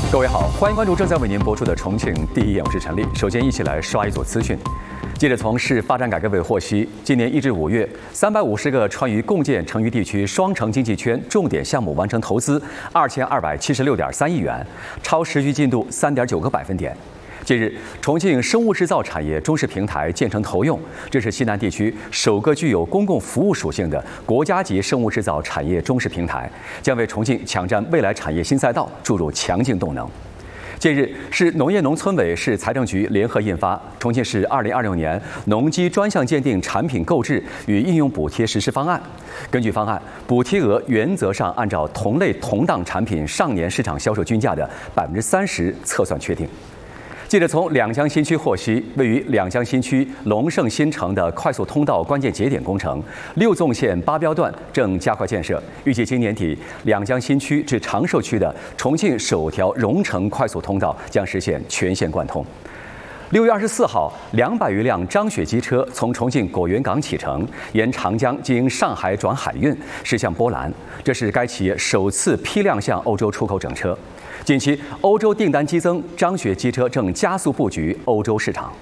各位好，欢迎关注正在为您播出的《重庆第一眼》，我是陈丽。首先，一起来刷一组资讯。记者从市发展改革委获悉，今年1至5月，350个川渝共建成渝地区双城经济圈重点项目完成投资2276.3亿元，超时序进度3.9个百分点。近日，重庆生物制造产业中试平台建成投用，这是西南地区首个具有公共服务属性的国家级生物制造产业中试平台，将为重庆抢占未来产业新赛道注入强劲动能。近日，市农业农村委、市财政局联合印发《重庆市2026年农机专项鉴定产品购置与应用补贴实施方案》。根据方案，补贴额原则上按照同类同档产品上年市场销售均价的30%测算确定。记者从两江新区获悉，位于两江新区龙胜新城的快速通道关键节点工程6纵线8标段正加快建设，预计今年底，两江新区至长寿区的重庆首条蓉城快速通道将实现全线贯通。6月24号，200余辆张雪机车从重庆果园港启程，沿长江经上海转海运，驶向波兰。这是该企业首次批量向欧洲出口整车。近期，欧洲订单激增，张雪机车正加速布局欧洲市场。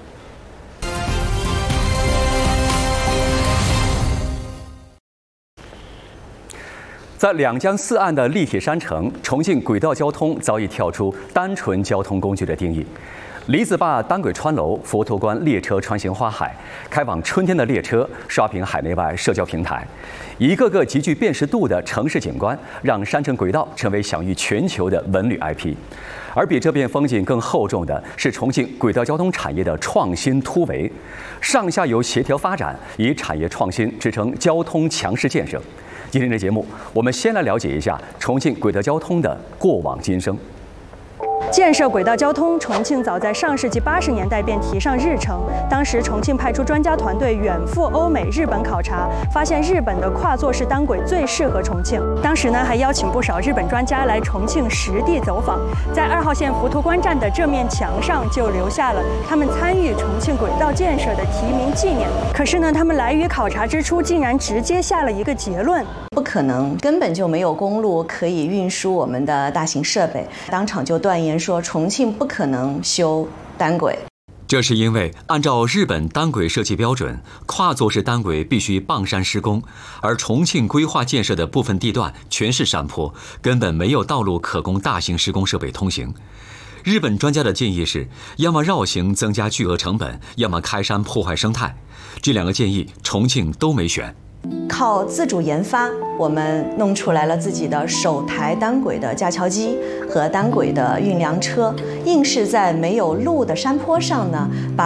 在两江四岸的立体山城，重庆轨道交通早已跳出单纯交通工具的定义。李子坝单轨穿楼，佛头关列车穿行花海，开往春天的列车刷屏海内外社交平台，一个个极具辨识度的城市景观，让山城轨道成为享誉全球的文旅 IP。而比这片风景更厚重的是重庆轨道交通产业的创新突围，上下游协调发展，以产业创新支撑交通强势建设。今天的节目，我们先来了解一下重庆轨道交通的过往今生。 建设轨道交通，重庆早在上世纪80年代便提上日程。当时，重庆派出专家团队远赴欧美、日本考察，发现日本的跨座式单轨最适合重庆。当时呢，还邀请不少日本专家来重庆实地走访，在2号线浮屠关站的这面墙上就留下了他们参与重庆轨道建设的提名纪念。可是呢，他们来渝考察之初，竟然直接下了一个结论： 不可能，根本就没有公路可以运输我们的大型设备。当场就断言说重庆不可能修单轨。 这是因为按照日本单轨设计标准，跨座式单轨必须傍山施工，而重庆规划建设的部分地段全是山坡，根本没有道路可供大型施工设备通行。日本专家的建议是，要么绕行增加巨额成本，要么开山破坏生态。这2个建议，重庆都没选。 靠自主研发，我们弄出来了自己的首台单轨的架桥机和单轨的运粮车，硬是在没有路的山坡上呢，把